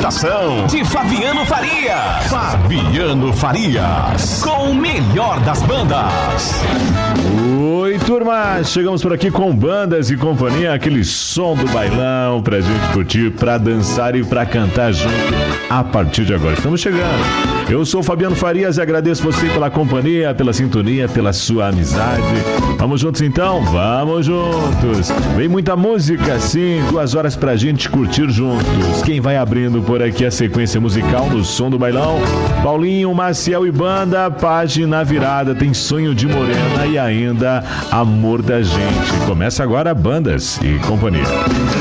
apresentação de Fabiano Farias. Fabiano Farias, com o melhor das bandas. Oi, turma, chegamos por aqui com Bandas e Companhia, aquele som do bailão pra gente curtir, pra dançar e pra cantar junto a partir de agora. Estamos chegando. Eu sou o Fabiano Farias e agradeço você pela companhia, pela sintonia, pela sua amizade. Vamos juntos então? Vamos juntos. Vem muita música, sim, 2 horas pra gente curtir juntos. Quem vai abrindo por aqui a sequência musical no som do bailão? Paulinho, Maciel e Banda, página virada, tem Sonho de Morena e ainda Amor da Gente. Começa agora Bandas e Companhia.